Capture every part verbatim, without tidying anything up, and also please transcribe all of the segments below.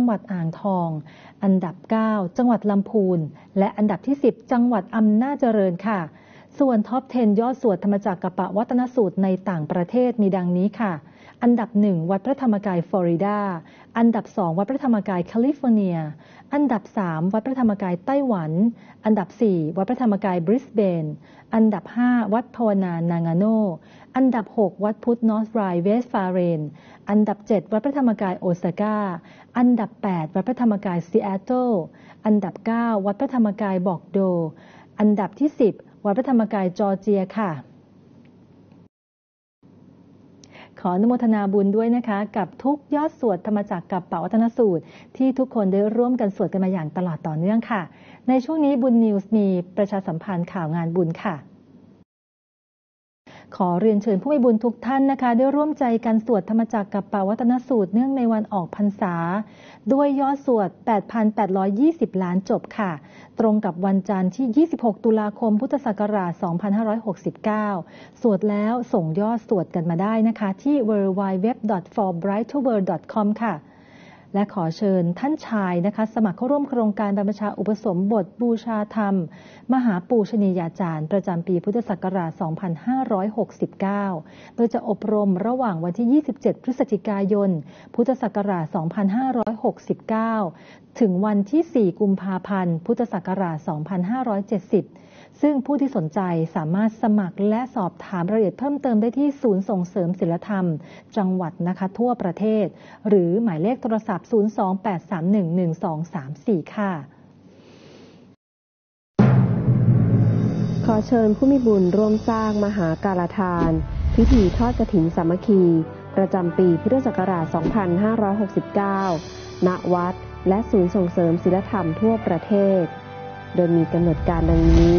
งหวัดอ่างทองอันดับเก้าจังหวัดลำพูนและอันดับที่สิบจังหวัดอำนาจเจริญค่ะส่วนท็อปสิบยอดสวดธรรมจักรกัปปวัตนสูตรในต่างประเทศมีดังนี้ค่ะอันดับหนึ่งวัดพระธรรมกายฟลอริดาอันดับสองวัดพระธรรมกายแคลิฟอร์เนียอันดับสามวัดพระธรรมกายไต้หวันอันดับสี่วัดพระธรรมกายบริสเบนอันดับห้าวัดภาวนานางาโนอันดับหกวัดพุทธนอร์ทไรเวสฟาเรนอันดับเจ็ดวัดพระธรรมกายโอซาก้าอันดับแปดวัดพระธรรมกายซีแอตเทิลอันดับเก้าวัดพระธรรมกายบอกโดอันดับที่สิบวัดพระธรรมกายจอร์เจียค่ะขออนุโมทนาบุญด้วยนะคะกับทุกยอดสวดธรรมจักรกัปปวัตนสูตรที่ทุกคนได้ร่วมกันสวดกันมาอย่างตลอดต่อเนื่องค่ะในช่วงนี้บุญนิวส์มีประชาสัมพันธ์ข่าวงานบุญค่ะขอเรียนเชิญผู้มีบุญทุกท่านนะคะได้ร่วมใจกันสวดธรรมจักรกัปปวัตนสูตรเนื่องในวันออกพรรษาด้วยยอดสวด แปดพันแปดร้อยยี่สิบ ล้านจบค่ะตรงกับวันจันทร์ที่ยี่สิบหกตุลาคมพุทธศักราชสองพันห้าร้อยหกสิบเก้าสวดแล้วส่งยอดสวดกันมาได้นะคะที่ ดับเบิลยู ดับเบิลยู ดับเบิลยู ดอท ฟอร์ ไบรท์ ทู เวิลด์ ดอท คอม ค่ะและขอเชิญท่านชายนะคะสมัครเข้าร่วมโครงการบรรพชาอุปสมบทบูชาธรรมมหาปูชนียาจารย์ประจำปีพุทธศักราชสองพันห้าร้อยหกสิบเก้าโดยจะอบรมระหว่างวันที่ยี่สิบเจ็ดพฤศจิกายนพุทธศักราชสองพันห้าร้อยหกสิบเก้าถึงวันที่สี่กุมภาพันธ์พุทธศักราชสองพันห้าร้อยเจ็ดสิบซึ่งผู้ที่สนใจสามารถสมัครและสอบถามรายละเอียดเพิ่มเติมได้ที่ศูนย์ส่งเสริมศีลธรรมจังหวัดนะคะทั่วประเทศหรือหมายเลขโทรศัพท์ศูนย์ สอง แปด สาม หนึ่ง หนึ่ง สอง สาม สี่ค่ะขอเชิญผู้มีบุญร่วมสร้างมหากาลทานพิธีทอดกฐินสามัคคีประจำปีพุทธศักราชสองพันห้าร้อยหกสิบเก้าณวัดและศูนย์ส่งเสริมศีลธรรมทั่วประเทศโดยมีกำหนดการดังนี้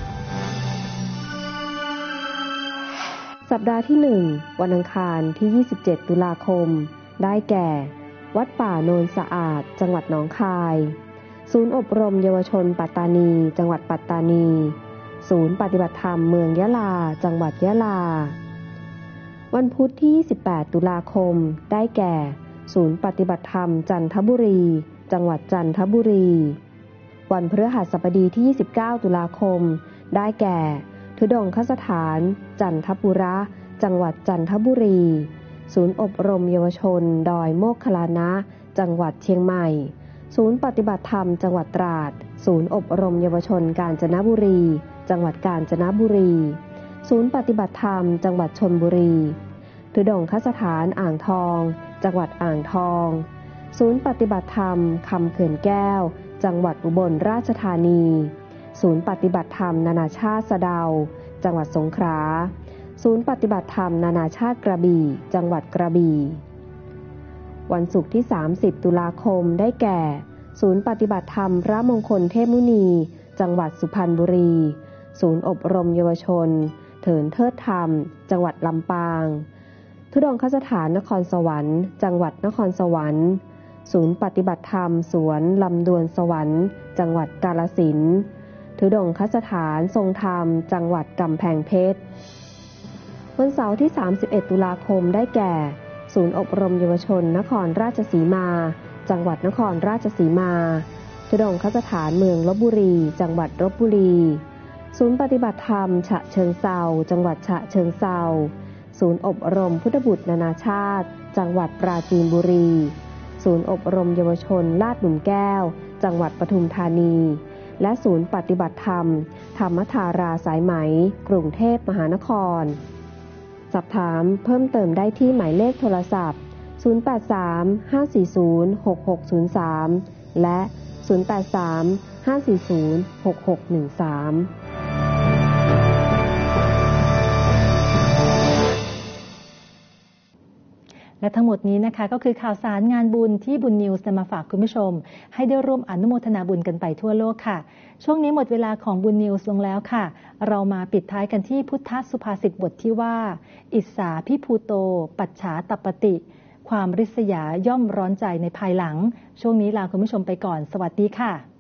สัปดาห์ที่หนึ่งวันอังคารที่ยี่สิบเจ็ดตุลาคมได้แก่วัดป่าโนนสะอาดจังหวัดหนองคายศูนย์อบรมเยาวชนปัตตานีจังหวัดปัตตานีศูนย์ปฏิบัติธรรมเมืองยะลาจังหวัดยะลาวันพุธที่ยี่สิบแปดตุลาคมได้แก่ศูนย์ปฏิบัติธรรมจันทบุรีจังหวัดจันทบุรีวันพฤหัสบดีที่ยี่สิบเก้าตุลาคมได้แก่ธุดงคสถานจันทบุระจังหวัดจันทบุรีศูนย์อบรมเยาวชนดอยโมคคัลลานะจังหวัดเชียงใหม่ศูนย์ปฏิบัติธรรมจังหวัดตราดศูนย์อบรมเยาวชนกาญจนบุรีจังหวัดกาญจนบุรีศูนย์ปฏิบัติธรรมจังหวัดชลบุรีธุดงคสถานอ่างทองจังหวัดอ่างทองศูนย์ปฏิบัติธรรมคำเขื่อนแก้วจังหวัดอุบลราชธานีศูนย์ปฏิบัติธรรมนานาชาติสะเดาจังหวัดสงขลาศูนย์ปฏิบัติธรรมนานาชาติกระบี่จังหวัดกระบี่วันศุกร์ที่สามสิบตุลาคมได้แก่ศูนย์ปฏิบัติธรรมพระมงคลเทพมุนีจังหวัดสุพรรณบุรีศูนย์อบรมเยาวชนเถินเทิดธรรมจังหวัดลำปางธุดงคสถานนครสวรรค์จังหวัดนครสวรรค์ศูนย์ปฏิบัติธรรมสวนลำดวนสวรรค์จังหวัดกาฬสินธุ์ธุดงคสถานทรงธรรมจังหวัดกำแพงเพชรวันเสาร์ที่สามสิบเอ็ดตุลาคมได้แก่ศูนย์อบรมเยาวชนนครราชสีมาจังหวัดนครราชสีมาธุดงคสถานเมืองลพบุรีจังหวัดลพบุรีศูนย์ปฏิบัติธรรมฉะเชิงเทราจังหวัดฉะเชิงเทราศูนย์อบรมพุทธบุตรนานาชาติจังหวัดปราจีนบุรีศูนย์อบรมเยาวชนลาดหลุมแก้วจังหวัดปทุมธานีและศูนย์ปฏิบัติธรรมธรรมธาราสายไหมกรุงเทพมหานครสอบถามเพิ่มเติมได้ที่หมายเลขโทรศัพท์ศูนย์ แปด สาม ห้า สี่ ศูนย์ หก หก ศูนย์ สามและศูนย์ แปด สาม ห้า สี่ ศูนย์ หก หก หนึ่ง สามและทั้งหมดนี้นะคะก็คือข่าวสารงานบุญที่บุญนิวส์นำมาฝากคุณผู้ชมให้ได้ร่วมอนุโมทนาบุญกันไปทั่วโลกค่ะช่วงนี้หมดเวลาของบุญนิวส์ลงแล้วค่ะเรามาปิดท้ายกันที่พุทธสุภาษิตบทที่ว่าอิสสาพิภูโตปัจฉาตัปปติความริษยาย่อมร้อนใจในภายหลังช่วงนี้ลาคุณผู้ชมไปก่อนสวัสดีค่ะ